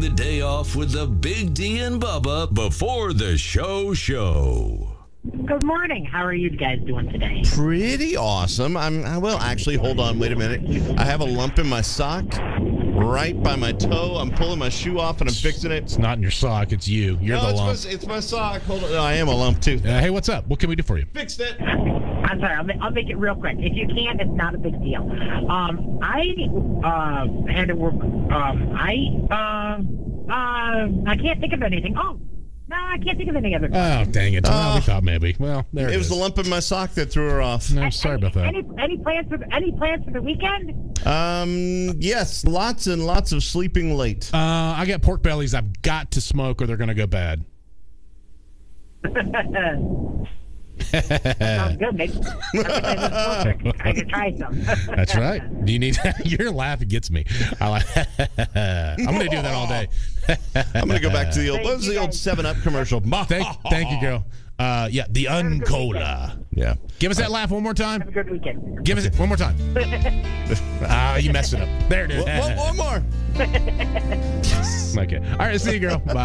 the day off with the Big D and Bubba before the show. Good morning. How are you guys doing today? Pretty awesome. Well, actually, hold on. Wait a minute. I have a lump in my sock right by my toe. I'm pulling my shoe off and I'm fixing it. It's not in your sock. It's you. You're the lump. It's my sock. Hold on. No, I am a lump, too. Hey, what's up? What can we do for you? Fixed it. I'm sorry. I'll make it real quick. If you can, it's not a big deal. I had to work. I can't think of anything. Oh, no, I can't think of any other. Oh, dang it. Well, we thought maybe. Well, there it was is. the lump in my sock that threw her off. No, sorry about that. Any plans for the weekend? Yes, lots and lots of sleeping late. I got pork bellies I've got to smoke or they're going to go bad. Sounds good. Maybe I could try some. That's right. Do you need? Your laugh gets me. I'm going to do that all day. I'm going to go back to the old. What was the old 7-Up commercial? Thank you, girl. Yeah, the Uncola. Yeah. Give us that laugh one more time. Have a good weekend. Give us it one more time. You messed it up. There it is. One more. Okay. All right. See you, girl. Bye.